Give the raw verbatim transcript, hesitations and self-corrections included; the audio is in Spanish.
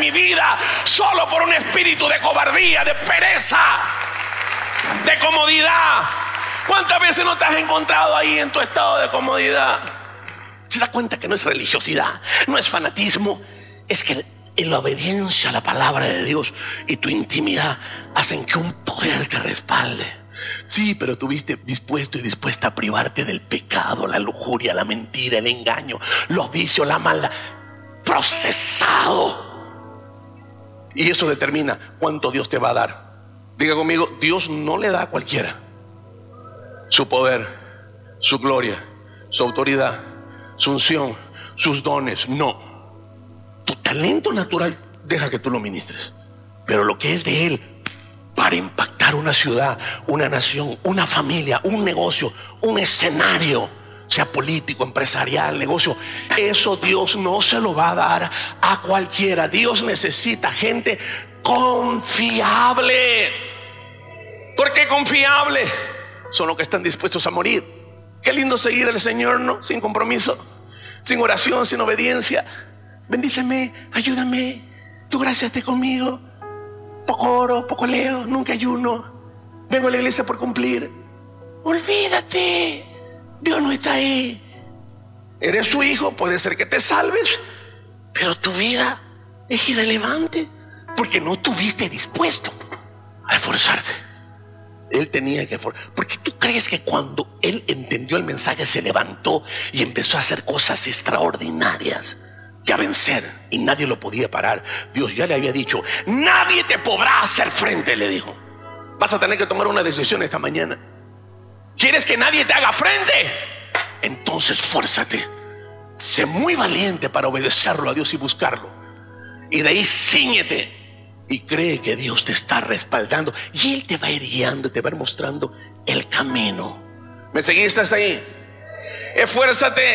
mi vida solo por un espíritu de cobardía, de pereza, de comodidad. ¿Cuántas veces no te has encontrado ahí en tu estado de comodidad? ¿Se da cuenta que no es religiosidad, no es fanatismo? Es que la obediencia a la palabra de Dios y tu intimidad hacen que un poder te respalde. Sí, pero tuviste dispuesto y dispuesta a privarte del pecado, la lujuria, la mentira, el engaño, los vicios, la maldad. Procesado. Y eso determina cuánto Dios te va a dar. Diga conmigo, Dios no le da a cualquiera su poder, su gloria, su autoridad, su unción, sus dones. No. Tu talento natural deja que tú lo ministres, pero lo que es de Él para impactar una ciudad, una nación, una familia, un negocio, un escenario, sea político, empresarial, negocio, eso Dios no se lo va a dar a cualquiera. Dios necesita gente confiable. ¿Por qué confiable? Son los que están dispuestos a morir. Qué lindo seguir al Señor, ¿no? Sin compromiso, sin oración, sin obediencia. Bendíceme, ayúdame, tu gracia esté conmigo. Poco oro, poco leo, nunca ayuno. Vengo a la iglesia por cumplir. Olvídate, Dios no está ahí. Eres su hijo, puede ser que te salves, pero tu vida es irrelevante porque no estuviste dispuesto a esforzarte. Él tenía que esforzarse. Porque tú crees que cuando él entendió el mensaje se levantó y empezó a hacer cosas extraordinarias y a vencer, y nadie lo podía parar. Dios ya le había dicho: nadie te podrá hacer frente, le dijo. Vas a tener que tomar una decisión esta mañana. ¿Quieres que nadie te haga frente? Entonces esfuérzate, sé muy valiente para obedecerlo a Dios y buscarlo, y de ahí cíñete y cree que Dios te está respaldando y Él te va a ir guiando, te va a ir mostrando el camino. ¿Me seguiste hasta ahí? Esfuérzate.